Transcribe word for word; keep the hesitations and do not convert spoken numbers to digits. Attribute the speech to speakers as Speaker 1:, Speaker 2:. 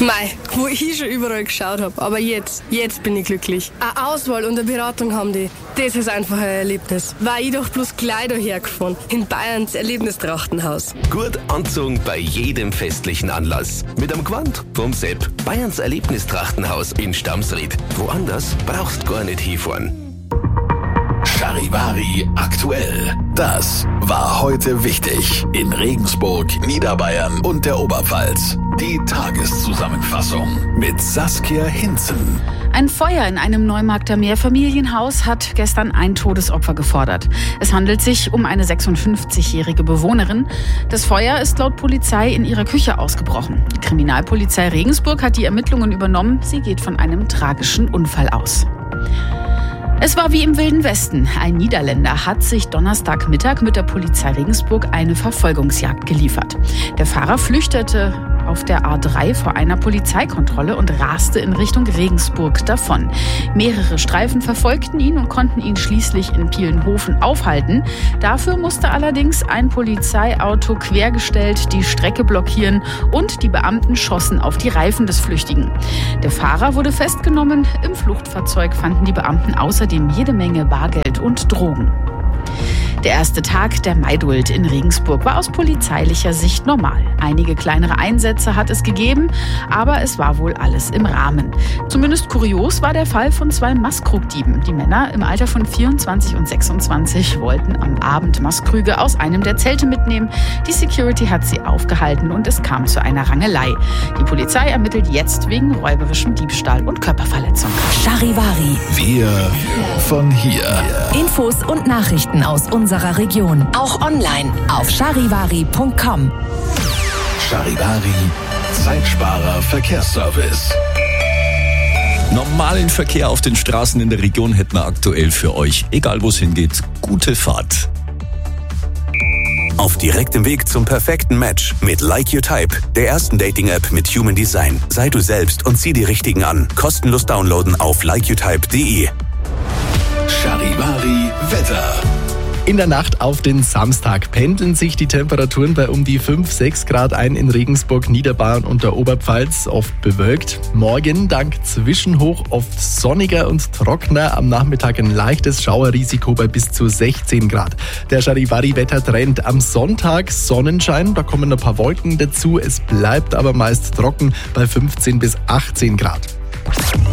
Speaker 1: Mei, wo ich schon überall geschaut habe. Aber jetzt, jetzt bin ich glücklich. Eine Auswahl und eine Beratung haben die. Das ist einfach ein Erlebnis. War ich doch bloß gleich daher gefahren. In Bayerns Erlebnistrachtenhaus.
Speaker 2: Gut anzogen bei jedem festlichen Anlass. Mit einem Gewand vom Sepp. Bayerns Erlebnistrachtenhaus in Stamsried. Woanders brauchst gar nicht hinfahren.
Speaker 3: Charivari aktuell. Das war heute wichtig in Regensburg, Niederbayern und der Oberpfalz. Die Tageszusammenfassung mit Saskia Hinzen.
Speaker 4: Ein Feuer in einem Neumarkter Mehrfamilienhaus hat gestern ein Todesopfer gefordert. Es handelt sich um eine sechsundfünfzigjährige Bewohnerin. Das Feuer ist laut Polizei in ihrer Küche ausgebrochen. Die Kriminalpolizei Regensburg hat die Ermittlungen übernommen. Sie geht von einem tragischen Unfall aus. Es war wie im Wilden Westen. Ein Niederländer hat sich Donnerstagmittag mit der Polizei Regensburg eine Verfolgungsjagd geliefert. Der Fahrer flüchtete auf der A drei vor einer Polizeikontrolle und raste in Richtung Regensburg davon. Mehrere Streifen verfolgten ihn und konnten ihn schließlich in Pielenhofen aufhalten. Dafür musste allerdings ein Polizeiauto quergestellt die Strecke blockieren und die Beamten schossen auf die Reifen des Flüchtigen. Der Fahrer wurde festgenommen. Im Fluchtfahrzeug fanden die Beamten außerdem jede Menge Bargeld und Drogen. Der erste Tag der Maidult in Regensburg war aus polizeilicher Sicht normal. Einige kleinere Einsätze hat es gegeben, aber es war wohl alles im Rahmen. Zumindest kurios war der Fall von zwei Maßkrugdieben. Die Männer im Alter von vierundzwanzig und sechsundzwanzig wollten am Abend Maßkrüge aus einem der Zelte mitnehmen. Die Security hat sie aufgehalten und es kam zu einer Rangelei. Die Polizei ermittelt jetzt wegen räuberischem Diebstahl und Körperverletzung.
Speaker 5: Charivari.
Speaker 3: Wir von hier.
Speaker 5: Infos und Nachrichten aus unserer Region. Auch online auf charivari punkt com.
Speaker 3: Charivari, Zeitsparer Verkehrsservice.
Speaker 6: Normalen Verkehr auf den Straßen in der Region hätten wir aktuell für euch. Egal wo es hingeht, gute Fahrt.
Speaker 2: Auf direktem Weg zum perfekten Match mit Like Your Type, der ersten Dating-App mit Human Design. Sei du selbst und zieh die Richtigen an. Kostenlos downloaden auf like your type punkt de.
Speaker 3: Charivari Wetter.
Speaker 7: In der Nacht auf den Samstag pendeln sich die Temperaturen bei um die fünf, sechs Grad ein in Regensburg, Niederbayern und der Oberpfalz, oft bewölkt. Morgen dank Zwischenhoch oft sonniger und trockener, am Nachmittag ein leichtes Schauerrisiko bei bis zu sechzehn Grad. Der Charivari-Wettertrend am Sonntag Sonnenschein, da kommen ein paar Wolken dazu, es bleibt aber meist trocken bei fünfzehn bis achtzehn Grad.